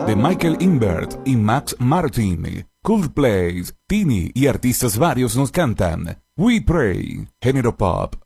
de Michael Invert y Max Martin. Coldplay, Tini y artistas varios nos cantan We Pray, género pop.